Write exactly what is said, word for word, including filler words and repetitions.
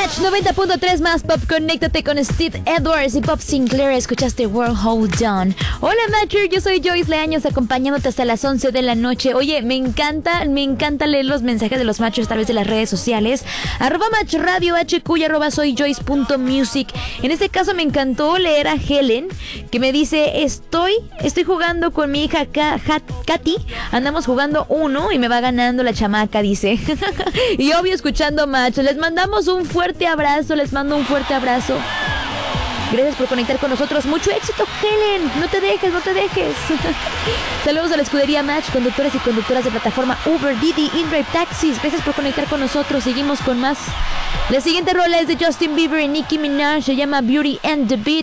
Match noventa punto tres más Pop. Conéctate con Steve Edwards y Pop Sinclair. Escuchaste World Hold On. Hola Matcher, yo soy Joyce Leaños, acompañándote hasta las once de la noche. Oye, me encanta, me encanta leer los mensajes de los Matchers a través de las redes sociales. Arroba Match Radio H Q y arroba soy Joyce punto music. En este caso me encantó leer a Helen, que me dice, estoy, estoy jugando con mi hija Ka, Hat, Katy. Andamos jugando uno y me va ganando la chamaca, dice. Y obvio escuchando Match. Les mandamos un fuerte abrazo, les mando un fuerte abrazo. Gracias por conectar con nosotros. Mucho éxito, Helen. No te dejes, no te dejes. Saludos a la escudería Match, conductores y conductoras de plataforma Uber, Didi, InDrive, Taxis. Gracias por conectar con nosotros. Seguimos con más. La siguiente rola es de Justin Bieber y Nicki Minaj. Se llama Beauty and the Beat.